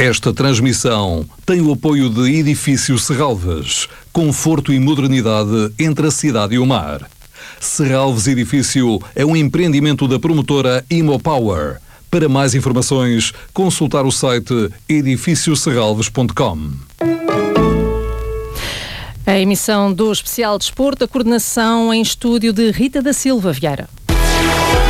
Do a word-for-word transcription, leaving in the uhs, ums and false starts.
Esta transmissão tem o apoio de Edifício Serralves, conforto e modernidade entre a cidade e o mar. Serralves Edifício é um empreendimento da promotora Imopower. Para mais informações, consultar o site edifício serralves ponto com. A emissão do Especial Desporto, a coordenação em estúdio de Rita da Silva Vieira.